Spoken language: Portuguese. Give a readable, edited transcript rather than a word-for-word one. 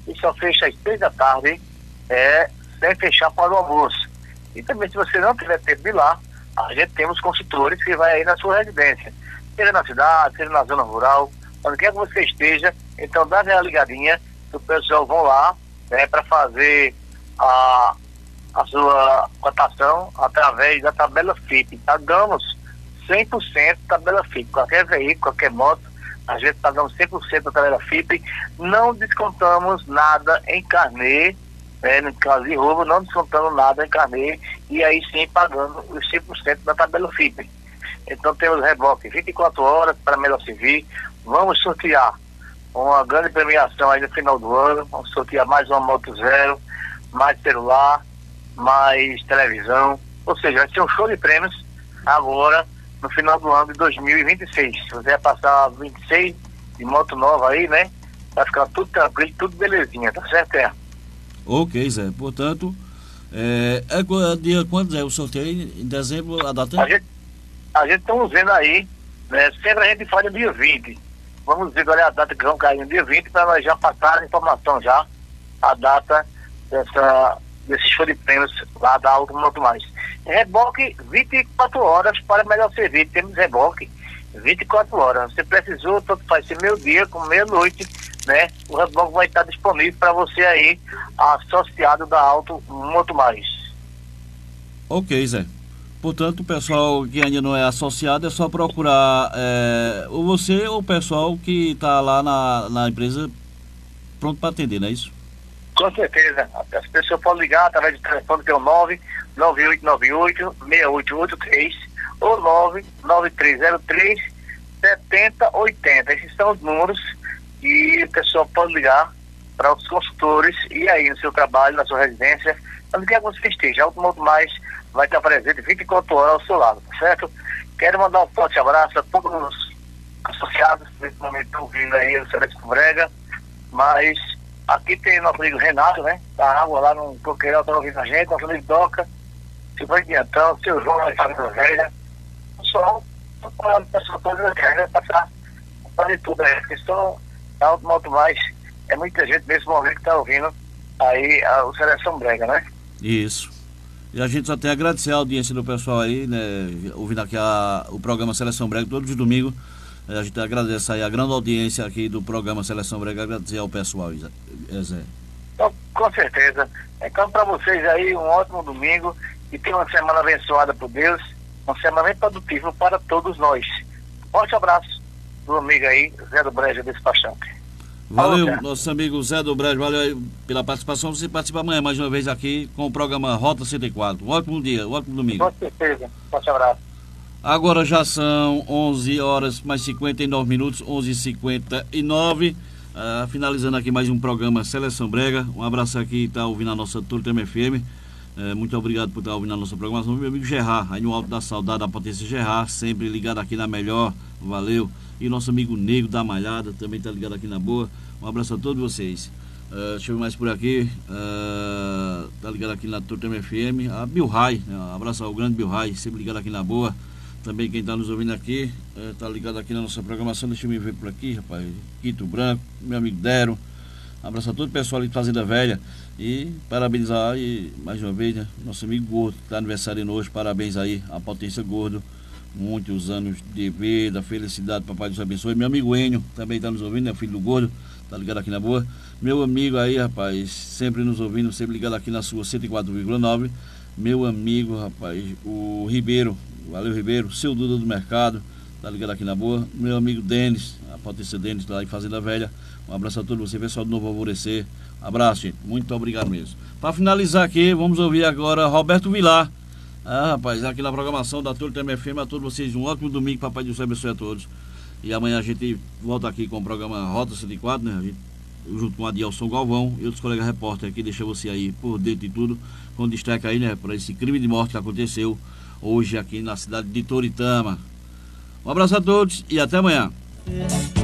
e só fecha às 6 da tarde, sem fechar para o almoço. E também, se você não tiver tempo de ir lá, a gente temos consultores que vai aí na sua residência, seja na cidade, seja na zona rural, onde quer que você esteja. Então dá uma ligadinha, que o pessoal vão lá para fazer a sua cotação através da tabela FIP. Pagamos 100% tabela FIP, qualquer veículo, qualquer moto, a gente pagamos 100% da tabela FIP, não descontamos nada em carnê, no caso de roubo, não descontando nada em carnê, e aí sim pagando os 100% da tabela FIP. Então temos reboque 24 horas para melhor servir. Vamos sortear uma grande premiação aí no final do ano. Vamos sortear mais uma moto zero, mais celular, mais televisão. Ou seja, vai ser um show de prêmios agora no final do ano de 2026. Se você vai passar 26 de moto nova aí, né? Vai ficar tudo tranquilo, tudo belezinha, tá certo? Ok, Zé. Portanto, dia quando é o sorteio? Em dezembro, a data? A gente estamos vendo aí, né? Sempre a gente faz no dia 20. Vamos ver qual é a data que vão cair no dia 20 para nós já passar a informação já, a data desse show de prêmios lá da Auto Moto Mais. Reboque 24 horas para melhor servir. Temos reboque 24 horas. Você precisou, tanto faz ser meio-dia como meia-noite, né? O reboque vai estar disponível para você aí, associado da Auto Moto Mais. Ok, Zé. Portanto, o pessoal que ainda não é associado é só procurar ou você ou o pessoal que está lá na empresa pronto para atender, não é isso? Com certeza. As pessoas podem ligar através do telefone que é o 99898-6883 ou 99303-7080. Esses são os números que o pessoal pode ligar para os consultores e aí no seu trabalho, na sua residência, onde quer que você esteja. Auto Moto Mais vai estar presente 24 horas ao seu lado, tá certo? Quero mandar um forte abraço a todos os associados que nesse momento estão vindo aí no Seleção Brega, mas aqui tem nosso amigo Renato, né? Da água lá no Coqueirão, tá ouvindo a gente, nosso amigo Doca, seu Diantão, seu João, da Fábrica Velha, o pessoal, o pessoal todo né? Passar, fazer tudo aí, a questão da Auto Moto Mais, é muita gente nesse momento que está ouvindo aí o Seleção Brega, né? Isso. E a gente só tem a agradecer a audiência do pessoal aí, né? Ouvindo aqui o programa Seleção Brega todos os domingos. A gente agradece aí a grande audiência aqui do programa Seleção Brega, agradecer ao pessoal, Zé. Então, com certeza. Então, para vocês aí, um ótimo domingo e tenha uma semana abençoada por Deus, uma semana bem produtiva para todos nós. Forte abraço do amigo aí, Zé do Brejo, despachante. Valeu, nosso amigo Zé do Brejo, valeu aí pela participação. Você participa amanhã mais uma vez aqui com o programa Rota 104. Um ótimo dia, um ótimo domingo. Com certeza. Forte abraço. Agora já são 11 horas mais 59 minutos, 11h59. Finalizando aqui mais um programa Seleção Brega. Um abraço aqui, está ouvindo a nossa Turma FM. Muito obrigado por estar ouvindo a nossa programação. Meu amigo Gerard, aí no Alto da Saudade, da Potência Gerard, sempre ligado aqui na melhor, valeu. E nosso amigo Negro da Malhada, também está ligado aqui na boa. Um abraço a todos vocês. Deixa eu ver mais por aqui. Está ligado aqui na Turma FM. A Bilrai, um abraço ao grande Bilrai, sempre ligado aqui na boa. Também quem está nos ouvindo aqui, está ligado aqui na nossa programação. Deixa eu me ver por aqui, rapaz. Quito Branco, meu amigo Dero. Um abraço a todo o pessoal ali de Fazenda Velha. E parabenizar aí, mais uma vez, né, nosso amigo Gordo, que está aniversariando hoje. Parabéns aí, a Potência Gordo. Muitos anos de vida, felicidade, papai Deus abençoe. Meu amigo Enio também está nos ouvindo, né, filho do Gordo, tá ligado aqui na boa. Meu amigo aí, rapaz, sempre nos ouvindo, sempre ligado aqui na sua 104,9. Meu amigo, rapaz, o Ribeiro, valeu Ribeiro, seu Duda do Mercado, tá ligado aqui na boa. Meu amigo Denis, a Potência Denis, lá em Fazenda Velha. Um abraço a todos vocês, pessoal do Novo Alvorecer. Abraço, gente, muito obrigado mesmo. Para finalizar aqui, vamos ouvir agora Roberto Vilar. Rapaz, aqui na programação da Turma FM, a todos vocês um ótimo domingo, papai Deus abençoe a todos. E amanhã a gente volta aqui com o programa Rota 104, né? A gente, junto com a Adielson Galvão e outros colegas repórteres aqui, deixa você aí por dentro de tudo, com destaque aí, né, para esse crime de morte que aconteceu hoje aqui na cidade de Toritama. Um abraço a todos e até amanhã.